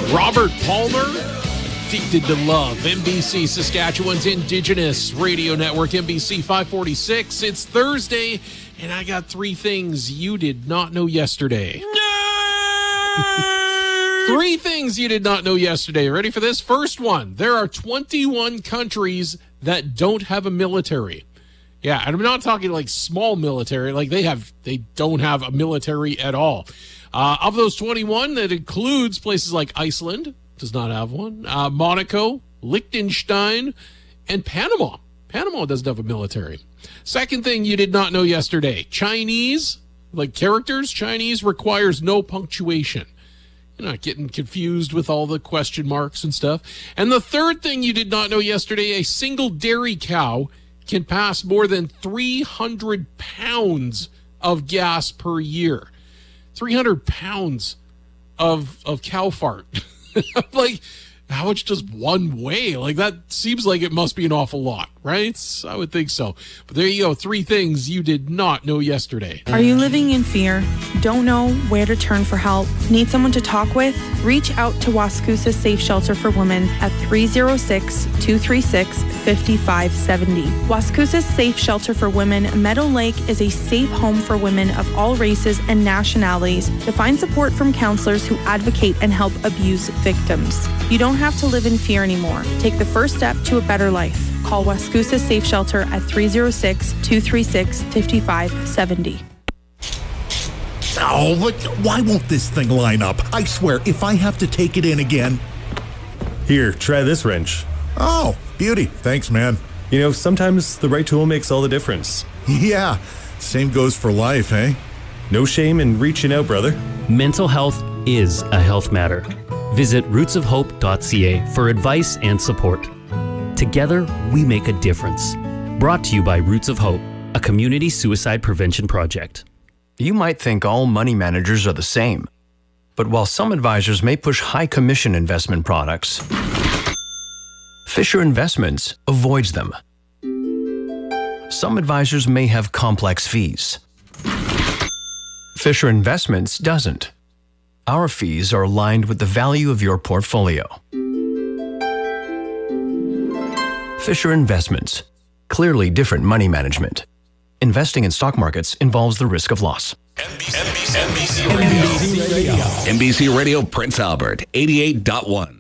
Robert Palmer, Addicted to Love. NBC Saskatchewan's Indigenous Radio Network, NBC 546. It's Thursday, and I got 3 things you did not know yesterday. 3 things you did not know yesterday. Ready for this? First one, there are 21 countries that don't have a military. Yeah, and I'm not talking like small military, like they don't have a military at all. Of those 21, that includes places like Iceland, does not have one, Monaco, Liechtenstein, and Panama. Panama doesn't have a military. Second thing you did not know yesterday, Chinese, like characters, Chinese requires no punctuation. You're not getting confused with all the question marks and stuff. And the third thing you did not know yesterday, a single dairy cow can pass more than 300 pounds of gas per year. 300 pounds of cow fart. Like, how much does one weigh? Like, that seems like it must be an awful lot, right? I would think so. But there you go, 3 things you did not know yesterday. Are you living in fear? Don't know where to turn for help? Need someone to talk with? Reach out to Wascoosa Safe Shelter for Women at 306-236-5570. Wascoosa Safe Shelter for Women, Meadow Lake is a safe home for women of all races and nationalities to find support from counselors who advocate and help abuse victims. You don't have to live in fear anymore. Take the first step to a better life. Call Wascoosa Safe Shelter at 306-236-5570. Oh, but why won't this thing line up? I swear, if I have to take it in again... Here, try this wrench. Oh, beauty. Thanks, man. You know, sometimes the right tool makes all the difference. Yeah, same goes for life, eh? No shame in reaching out, brother. Mental health is a health matter. Visit rootsofhope.ca for advice and support. Together, we make a difference. Brought to you by Roots of Hope, a community suicide prevention project. You might think all money managers are the same. But while some advisors may push high commission investment products, Fisher Investments avoids them. Some advisors may have complex fees. Fisher Investments doesn't. Our fees are aligned with the value of your portfolio. Fisher Investments. Clearly different money management. Investing in stock markets involves the risk of loss. NBC Radio. NBC Radio Prince Albert, 88.1.